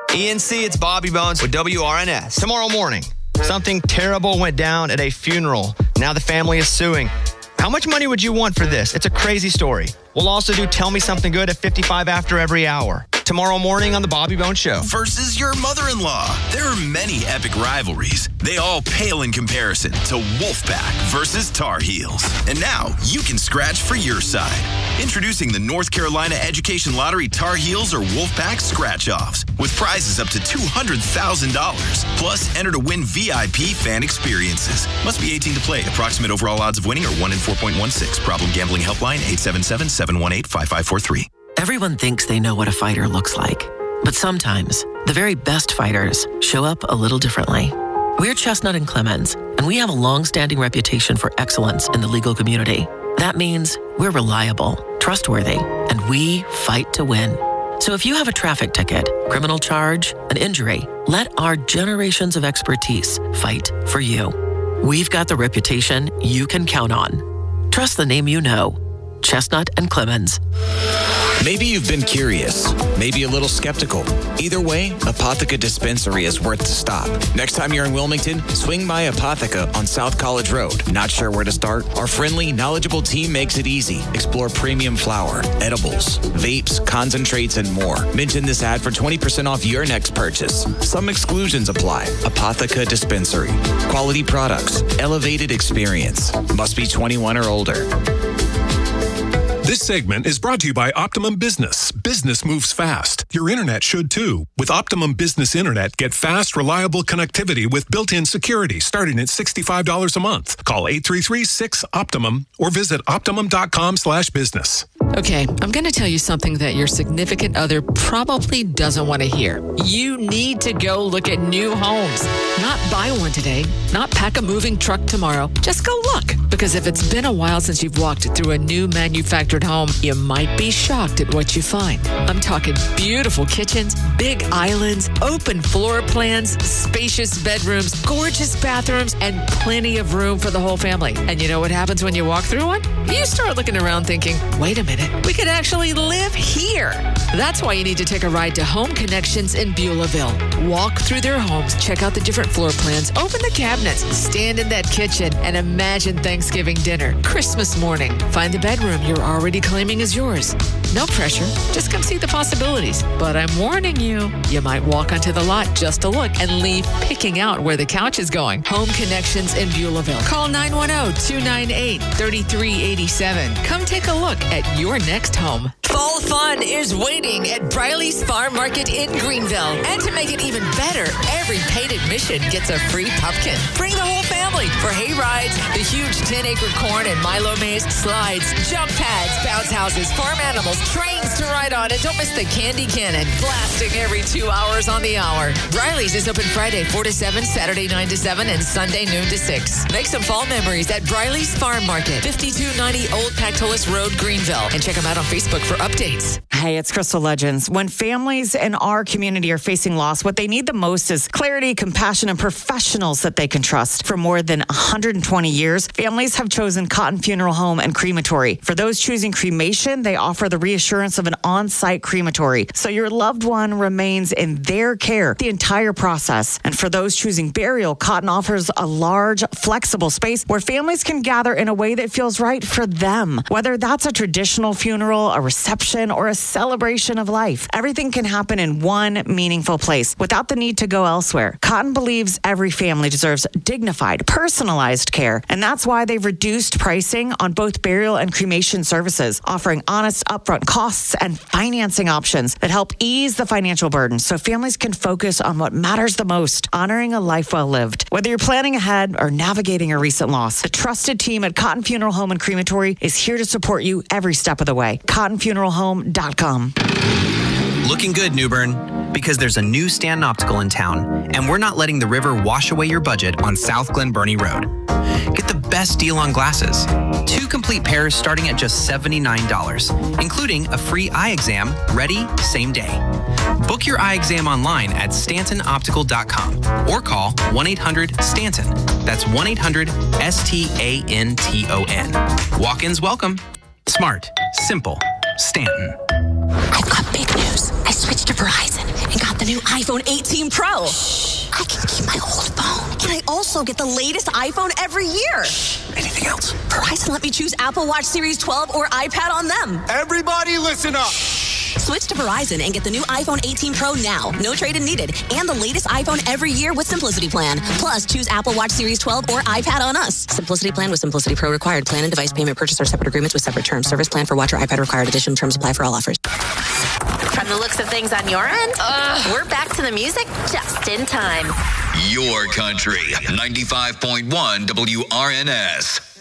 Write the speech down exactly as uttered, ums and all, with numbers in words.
E N C, it's Bobby Bones with W R N S. Tomorrow morning, something terrible went down at a funeral. Now the family is suing. How much money would you want for this? It's a crazy story. We'll also do Tell Me Something Good at fifty-five after every hour. Tomorrow morning on The Bobby Bones Show. Versus your mother-in-law. There are many epic rivalries. They all pale in comparison to Wolfpack versus Tar Heels. And now you can scratch for your side. Introducing the North Carolina Education Lottery Tar Heels or Wolfpack Scratch-Offs with prizes up to two hundred thousand dollars. Plus, enter to win V I P fan experiences. Must be eighteen to play. Approximate overall odds of winning are one in four point one six. Problem gambling helpline eight seven seven, seven one eight, five five four three. Everyone thinks they know what a fighter looks like. But sometimes, the very best fighters show up a little differently. We're Chestnut and Clemens, and we have a long-standing reputation for excellence in the legal community. That means we're reliable, trustworthy, and we fight to win. So if you have a traffic ticket, criminal charge, an injury, let our generations of expertise fight for you. We've got the reputation you can count on. Trust the name you know. Chestnut and Clemens. Maybe you've been curious, maybe a little skeptical. Either way, Apotheca Dispensary is worth the stop. Next time you're in Wilmington, swing by Apotheca on South College Road. Not sure where to start? Our friendly, knowledgeable team makes it easy. Explore premium flower, edibles, vapes, concentrates, and more. Mention this ad for twenty percent off your next purchase. Some exclusions apply. Apotheca Dispensary. Quality products, elevated experience. Must be twenty-one or older. This segment is brought to you by Optimum Business. Business moves fast. Your internet should too. With Optimum Business Internet, get fast, reliable connectivity with built-in security starting at sixty-five dollars a month. Call eight three three, six, OPTIMUM or visit optimum.com slash business. Okay, I'm going to tell you something that your significant other probably doesn't want to hear. You need to go look at new homes. Not buy one today, not pack a moving truck tomorrow. Just go look. Because if it's been a while since you've walked through a new manufactured home, you might be shocked at what you find. I'm talking beautiful kitchens, big islands, open floor plans, spacious bedrooms, gorgeous bathrooms, and plenty of room for the whole family. And you know what happens when you walk through one? You start looking around thinking, wait a minute, we could actually live here. That's why you need to take a ride to Home Connections in Beulahville. Walk through their homes, check out the different floor plans, open the cabinets, stand in that kitchen, and imagine Thanksgiving dinner, Christmas morning. Find the bedroom you're already claiming is yours. No pressure. Just come see the possibilities. But I'm warning you, you might walk onto the lot just to look and leave picking out where the couch is going. Home Connections in Beulahville. Call nine one zero, two nine eight, three three eight seven. Come take a look at your next home. Fall fun is waiting at Briley's Farm Market in Greenville. And to make it even better, every paid admission gets a free pumpkin. Bring the whole family for hay rides, the huge ten-acre corn and Milo maze, slides, jump pads, bounce houses, farm animals, trains to ride on, and don't miss the candy cannon, blasting every two hours on the hour. Briley's is open Friday four to seven, Saturday nine to seven, and Sunday noon to six. Make some fall memories at Briley's Farm Market, fifty-two ninety Old Pactolus Road, Greenville, and check them out on Facebook for updates. Hey, it's Crystal Legends. When families in our community are facing loss, what they need the most is clarity, compassion, and professionals that they can trust. For more than one hundred twenty years, families have chosen Cotton Funeral Home and Crematory. For those choosing cremation, they offer the reassurance of an on-site crematory, so your loved one remains in their care the entire process. And for those choosing burial, Cotton offers a large, flexible space where families can gather in a way that feels right for them. Whether that's a traditional funeral, a reception, or a celebration of life, everything can happen in one meaningful place without the need to go elsewhere. Cotton believes every family deserves dignified, personalized care, and that's why they've reduced pricing on both burial and cremation services, offering honest upfront costs and financing options that help ease the financial burden so families can focus on what matters the most, honoring a life well lived. Whether you're planning ahead or navigating a recent loss, the trusted team at Cotton Funeral Home and Crematory is here to support you every step of the way. cotton funeral home dot com. Looking good, New Bern, because there's a new Stanton Optical in town, and we're not letting the river wash away your budget on South Glen Burnie Road. Get the best deal on glasses. Two complete pairs starting at just seventy-nine dollars, including a free eye exam, ready same day. Book your eye exam online at stanton optical dot com or call one eight hundred Stanton. That's one eight hundred S T A N T O N. Walk-ins welcome. Smart. Simple. Stanton. I've got big news. I switched to Verizon and got the new iPhone eighteen Pro. Shh. I can keep my old phone. And I also get the latest iPhone every year. Shh. Anything else? Verizon let me choose Apple Watch Series twelve or iPad on them. Everybody listen up. Switch to Verizon and get the new iPhone eighteen Pro now. No trade-in needed. And the latest iPhone every year with Simplicity Plan. Plus, choose Apple Watch Series twelve or iPad on us. Simplicity Plan with Simplicity Pro required. Plan and device payment purchase are separate agreements with separate terms. Service plan for watch or iPad required. Additional terms apply for all offers. From the looks of things on your end, uh, we're back to the music just in time. Your country, ninety-five point one W R N S.